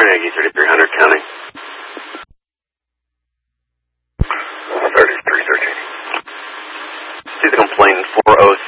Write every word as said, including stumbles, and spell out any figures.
Carnegie, thirty-three hundred counting. thirty-three thirteen. See the complaint four oh